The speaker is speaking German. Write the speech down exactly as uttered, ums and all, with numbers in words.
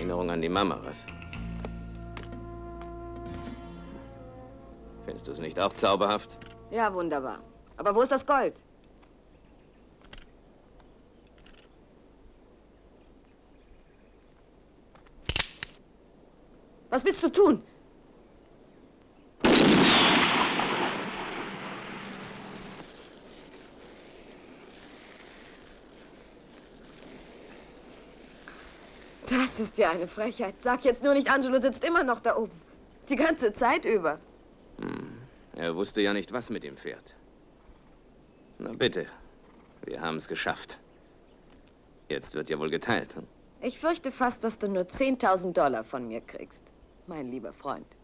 Erinnerung an die Mama, was? Findest du es nicht auch zauberhaft? Ja, wunderbar. Aber wo ist das Gold? Was willst du tun? Das ist ja eine Frechheit. Sag jetzt nur nicht, Angelo sitzt immer noch da oben. Die ganze Zeit über. Hm. Er wusste ja nicht, was mit ihm fährt. Na bitte, wir haben es geschafft. Jetzt wird ja wohl geteilt. Hm? Ich fürchte fast, dass du nur zehntausend Dollar von mir kriegst, mein lieber Freund.